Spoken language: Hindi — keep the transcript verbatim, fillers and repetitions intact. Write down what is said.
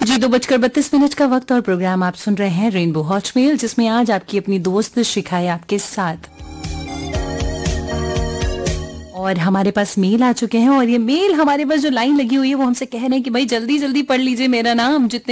जी दो बजकर बत्तीस मिनट का वक्त और प्रोग्राम आप सुन रहे हैं रेनबो हॉट मेल, जिसमें आज आपकी अपनी दोस्त शिखाए आपके साथ। और हमारे पास मेल आ चुके हैं और ये मेल हमारे पास जो लाइन लगी हुई है वो हमसे कह रहे हैं कि भाई जल्दी जल्दी पढ़ लीजिए मेरा नाम, जितने